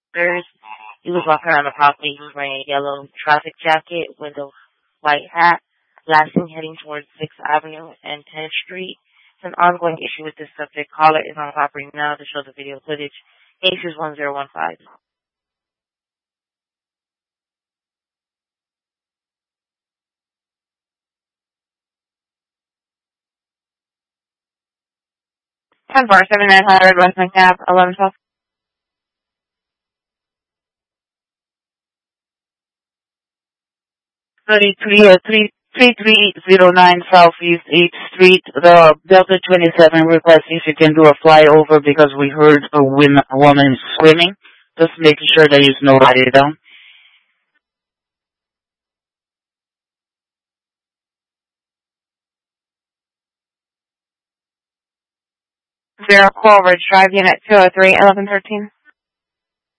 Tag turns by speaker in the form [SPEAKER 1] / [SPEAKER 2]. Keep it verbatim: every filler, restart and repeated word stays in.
[SPEAKER 1] There's, he was walking around the property. He was wearing a yellow traffic jacket with a white hat, lastly heading towards sixth Avenue and tenth Street. It's an ongoing issue with this subject. Caller is on property now to show the video footage. Case is one zero one five. ten bar seventy-nine hundred West McNabb, eleven twelve. thirty-three, uh, three, three three zero nine Southeast eighth Street, the Delta twenty-seven request if you can do a flyover because we heard a, win, a woman screaming. Just making sure that there's nobody down. Zero Coleridge Drive, Unit two oh three, eleven thirteen.